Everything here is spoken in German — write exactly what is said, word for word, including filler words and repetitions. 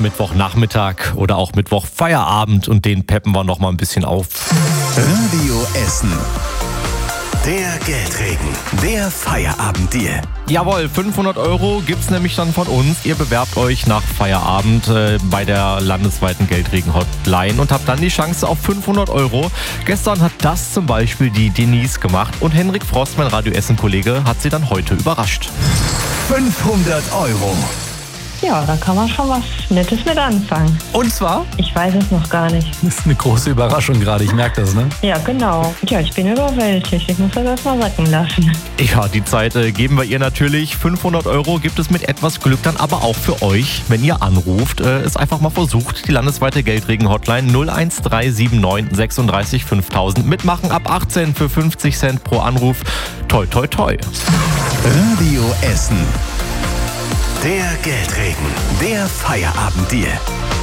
Mittwochnachmittag oder auch Mittwochfeierabend und den peppen wir noch mal ein bisschen auf. Radio Essen. Der Geldregen, der Feierabenddeal. Jawohl, fünfhundert Euro gibt's nämlich dann von uns. Ihr bewerbt euch nach Feierabend äh, bei der landesweiten Geldregen-Hotline und habt dann die Chance auf fünfhundert Euro. Gestern hat das zum Beispiel die Denise gemacht und Henrik Frost, mein Radio Essen-Kollege, hat sie dann heute überrascht. fünfhundert Euro. Ja, da kann man schon was Nettes mit anfangen. Und zwar? Ich weiß es noch gar nicht. Das ist eine große Überraschung gerade, ich merke das, ne? Ja, genau. Ja, ich bin überwältigt. Ich muss das erstmal sacken lassen. Ja, die Zeit äh, geben wir ihr natürlich. fünfhundert Euro gibt es mit etwas Glück dann aber auch für euch, wenn ihr anruft. Äh, es einfach mal versucht, die landesweite Geldregen-Hotline null eins drei sieben neun sechsunddreißig fünftausend. Mitmachen ab achtzehn für fünfzig Cent pro Anruf. Toi, toi, toi. Radio Essen. Der Geldregen, der Feierabenddeal.